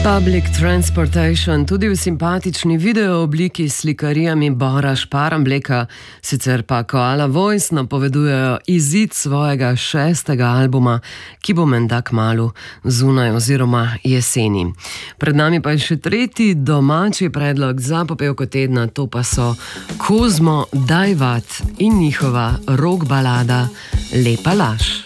Public Transportation, tudi v simpatični video obliki s slikarijami Bora Šparambleka, sicer pa Koala Voice napovedujejo izid svojega 6. albuma, ki bo menda kmalu zunaj oziroma jeseni. Pred nami pa je še 3. domači predlog za popevko tedna, to pa so Kozmo Dajvat in njihova rock balada Lepa laž.